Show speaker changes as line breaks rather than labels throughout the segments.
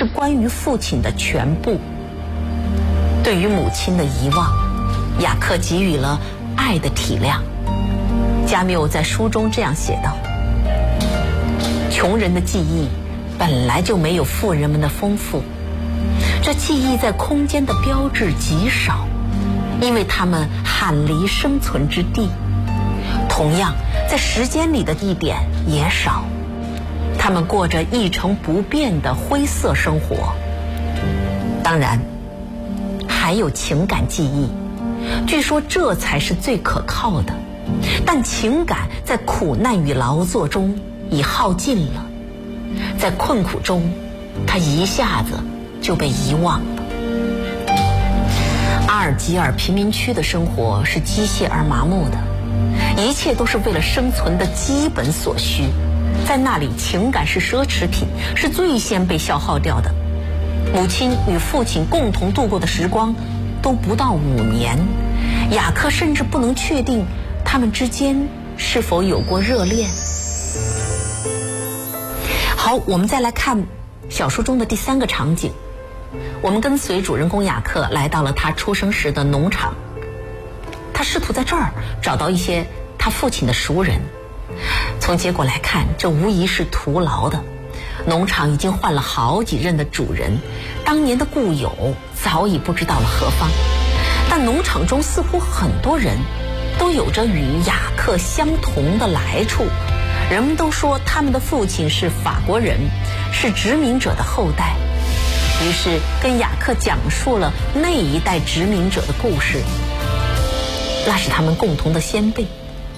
是关于父亲的全部。对于母亲的遗忘，雅克给予了爱的体谅。加缪在书中这样写道：穷人的记忆本来就没有富人们的丰富，这记忆在空间的标志极少，因为他们罕离生存之地。同样，在时间里的地点也少，他们过着一成不变的灰色生活。当然，还有情感记忆，据说这才是最可靠的。但情感在苦难与劳作中已耗尽了，在困苦中，它一下子就被遗忘了。阿尔及尔贫民区的生活是机械而麻木的，一切都是为了生存的基本所需。在那里，情感是奢侈品，是最先被消耗掉的。母亲与父亲共同度过的时光都不到5年，雅克甚至不能确定他们之间是否有过热恋。好，我们再来看小说中的第3个场景。我们跟随主人公雅克来到了他出生时的农场，他试图在这儿找到一些他父亲的熟人。从结果来看，这无疑是徒劳的。农场已经换了好几任的主人，当年的故友早已不知道了何方。但农场中似乎很多人都有着与雅克相同的来处，人们都说他们的父亲是法国人，是殖民者的后代。于是跟雅克讲述了那一代殖民者的故事，那是他们共同的先辈。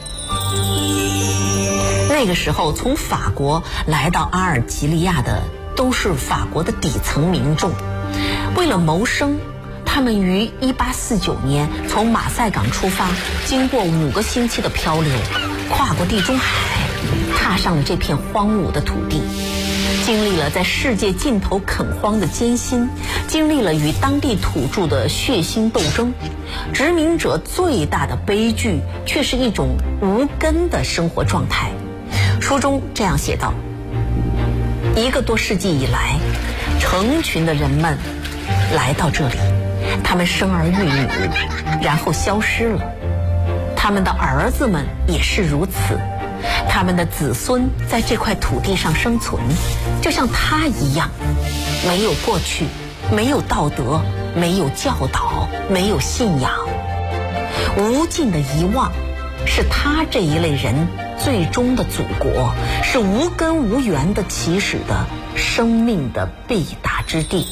那个时候从法国来到阿尔及利亚的都是法国的底层民众，为了谋生，他们于1849年从马赛港出发，经过5个星期的漂流，跨过地中海，踏上了这片荒芜的土地，经历了在世界尽头垦荒的艰辛，经历了与当地土著的血腥斗争。殖民者最大的悲剧却是一种无根的生活状态。书中这样写道：1个多世纪以来，成群的人们来到这里，他们生儿育女，然后消失了。他们的儿子们也是如此，他们的子孙在这块土地上生存，就像他一样，没有过去，没有道德，没有教导，没有信仰。无尽的遗忘是他这一类人最终的祖国，是无根无源的起始的生命的必达之地。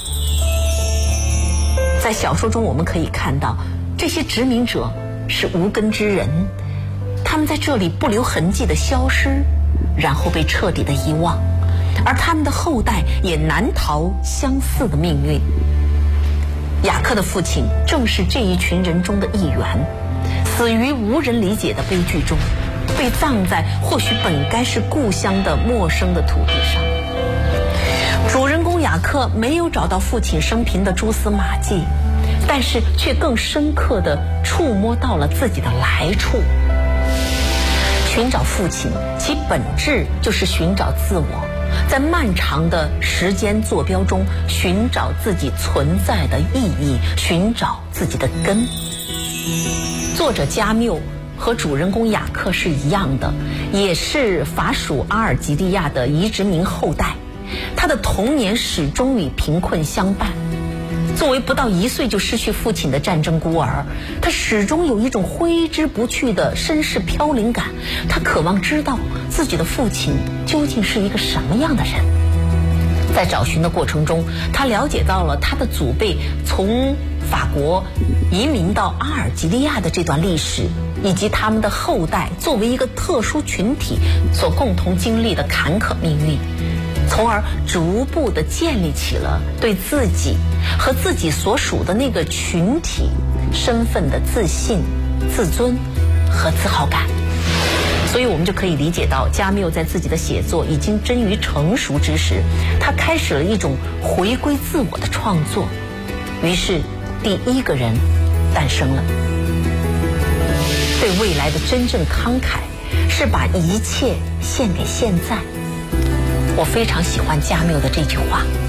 在小说中我们可以看到，这些殖民者是无根之人，他们在这里不留痕迹的消失，然后被彻底的遗忘，而他们的后代也难逃相似的命运。雅克的父亲正是这一群人中的一员，死于无人理解的悲剧中，被葬在或许本该是故乡的陌生的土地上。主人公雅克没有找到父亲生平的蛛丝马迹，但是却更深刻地触摸到了自己的来处。寻找父亲，其本质就是寻找自我，在漫长的时间坐标中寻找自己存在的意义，寻找自己的根。作者加缪和主人公雅克是一样的，也是法属阿尔及利亚的移殖民后代。他的童年始终与贫困相伴。作为不到1岁就失去父亲的战争孤儿，他始终有一种挥之不去的身世飘零感。他渴望知道自己的父亲究竟是一个什么样的人。在找寻的过程中，他了解到了他的祖辈从法国移民到阿尔及利亚的这段历史，以及他们的后代作为一个特殊群体所共同经历的坎坷命运，从而逐步地建立起了对自己和自己所属的那个群体身份的自信、自尊和自豪感。所以我们就可以理解到，加缪在自己的写作已经臻于成熟之时，他开始了一种回归自我的创作。于是第1个人诞生了。对未来的真正慷慨，是把一切献给现在。我非常喜欢加缪的这句话。